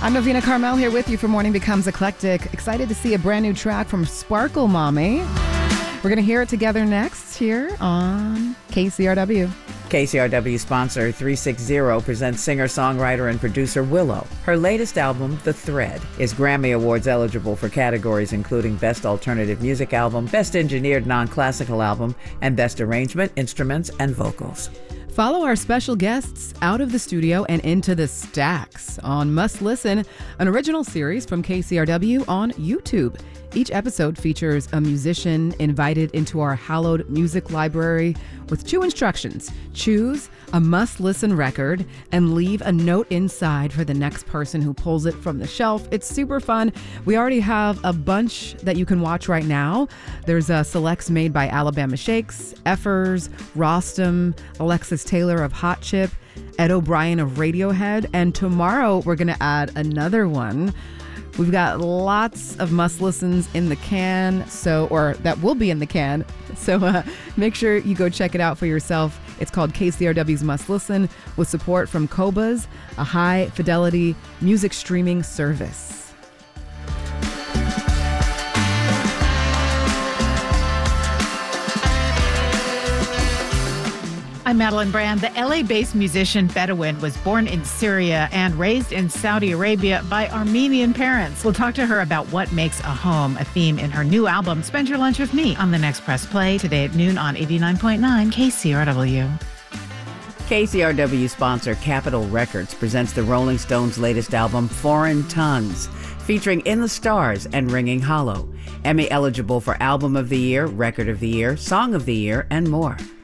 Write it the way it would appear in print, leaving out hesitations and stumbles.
I'm Novena Carmel here with you for Morning Becomes Eclectic. Excited to see a brand new track from Sparkle Mommy. We're going to hear it together next here on KCRW. KCRW sponsor 360 presents singer-songwriter and producer Willow. Her latest album, The Thread, is Grammy Awards eligible for categories including Best Alternative Music Album, Best Engineered Non-Classical Album, and Best Arrangement, Instruments, and Vocals. Follow our special guests out of the studio and into the stacks on Must Listen, an original series from KCRW on YouTube. Each episode features a musician invited into our hallowed music library with 2 instructions. Choose a must-listen record and leave a note inside for the next person who pulls it from the shelf. It's super fun. We already have a bunch that you can watch right now. There's selects made by Alabama Shakes, Effers, Rostam, Alexis Taylor of Hot Chip, Ed O'Brien of Radiohead, and tomorrow we're going to add another one. We've got lots of must-listens in the can, or that will be in the can. So make sure you go check it out for yourself. It's called KCRW's Must Listen with support from Qobuz, a high-fidelity music streaming service. I'm Madeline Brand. The LA-based musician Bedouin was born in Syria and raised in Saudi Arabia by Armenian parents. We'll talk to her about what makes a home a theme in her new album, Spend Your Lunch With Me, on the next Press Play today at noon on 89.9 KCRW. KCRW sponsor Capitol Records presents the Rolling Stones' latest album, Foreign Tongues, featuring In the Stars and Ringing Hollow. Emmy eligible for Album of the Year, Record of the Year, Song of the Year, and more.